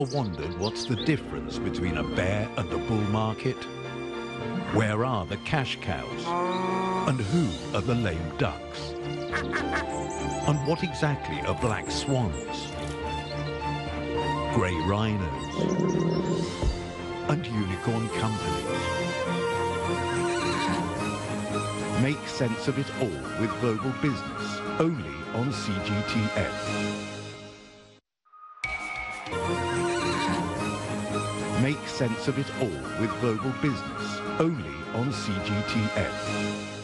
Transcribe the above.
Wondered what's the difference between a bear and a bull market? Where are the cash cows? And who are the lame ducks? And what exactly are black swans? Grey rhinos? And unicorn companies? Make sense of it all with Global Business, only on CGTN. Make sense of it all with Global Business, only on CGTN.